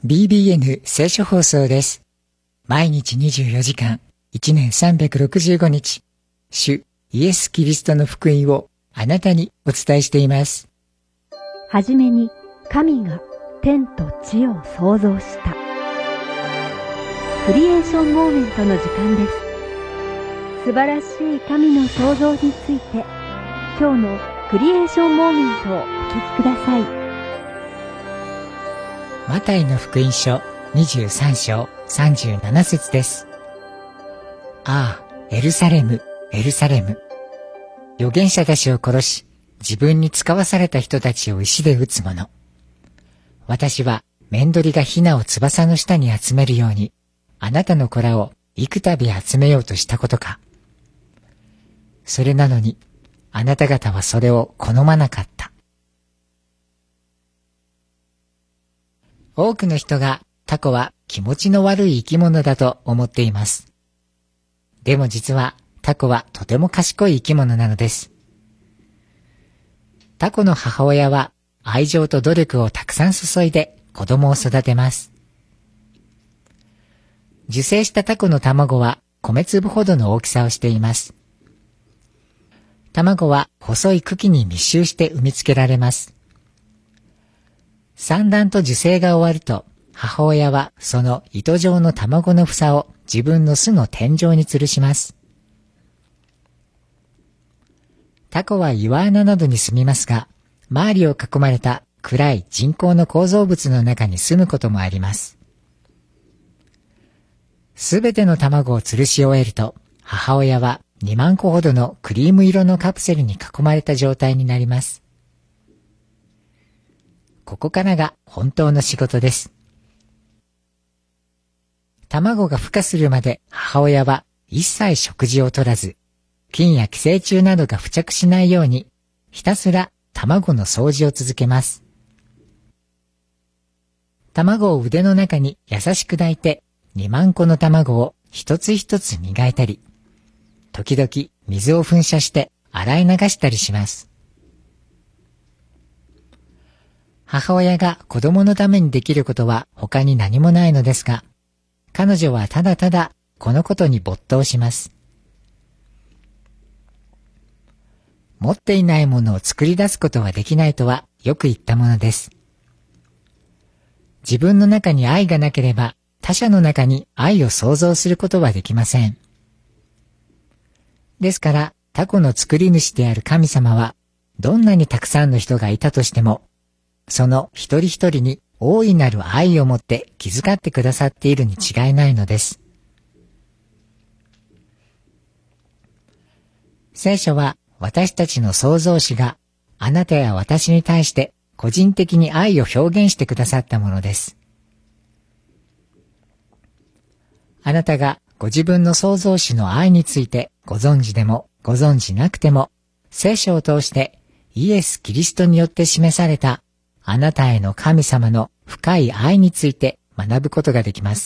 BBN 聖書放送です。毎日24時間、1年365日、主イエス・キリストの福音をあなたにお伝えしています。 はじめに神が天と地を創造した。クリエーションモーメントの時間です。素晴らしい神の創造について、今日のクリエーションモーメントをお聞きください。 マタイの福音書23章37節です。ああ、エルサレム、エルサレム。預言者たちを殺し、自分に使わされた人たちを石で撃つ者。私は、メンドリがヒナを翼の下に集めるように、あなたの子らを幾度集めようとしたことか。それなのに、あなた方はそれを好まなかった。多くの人がタコは気持ちの悪い生き物だと思っています。でも実はタコはとても賢い生き物なのです。タコの母親は愛情と努力をたくさん注いで子供を育てます。受精したタコの卵は米粒ほどの大きさをしています。卵は細い茎に密集して産みつけられます。産卵と受精が終わると、母親はその糸状の卵の房を自分の巣の天井に吊るします。タコは岩穴などに住みますが、周りを囲まれた暗い人工の構造物の中に住むこともあります。すべての卵を吊るし終えると、母親は2万個ほどのクリーム色のカプセルに囲まれた状態になります。ここからが本当の仕事です。卵が孵化するまで母親は一切食事を取らず、菌や寄生虫などが付着しないように、ひたすら卵の掃除を続けます。卵を腕の中に優しく抱いて、2万個の卵を一つ一つ磨いたり、時々水を噴射して洗い流したりします。母親が子供のためにできることは他に何もないのですが、彼女はただただこのことに没頭します。持っていないものを作り出すことはできないとはよく言ったものです。自分の中に愛がなければ他者の中に愛を創造することはできません。ですからタコの作り主である神様はどんなにたくさんの人がいたとしてもその一人一人に大いなる愛を持って気遣ってくださっているに違いないのです。聖書は私たちの創造主があなたや私に対して個人的に愛を表現してくださったものです。あなたがご自分の創造主の愛についてご存知でもご存知なくても、聖書を通してイエス・キリストによって示されたあなたへの神様の深い愛について学ぶことができます。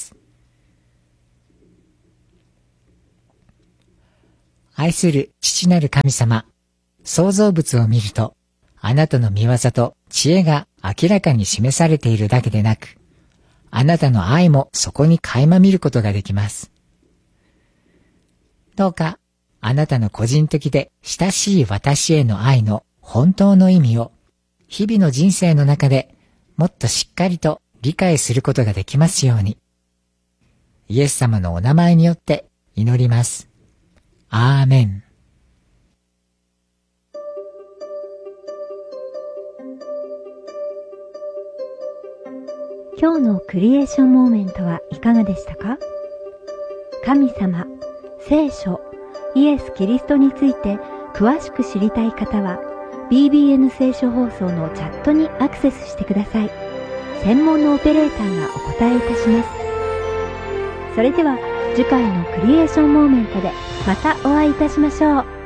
愛する父なる神様、創造物を見ると、あなたの御業と知恵が明らかに示されているだけでなく、あなたの愛もそこに垣間見ることができます。どうか、あなたの個人的で親しい私への愛の本当の意味を、日々の人生の中でもっとしっかりと理解することができますように。イエス様のお名前によって祈ります。アーメン。 今日のクリエーションモーメントはいかがでしたか？神様、聖書、イエス・キリストについて詳しく知りたい方は、BBN 聖書放送のチャットにアクセスしてください。専門のオペレーターがお答えいたします。それでは次回のクリエーションモーメントでまたお会いいたしましょう。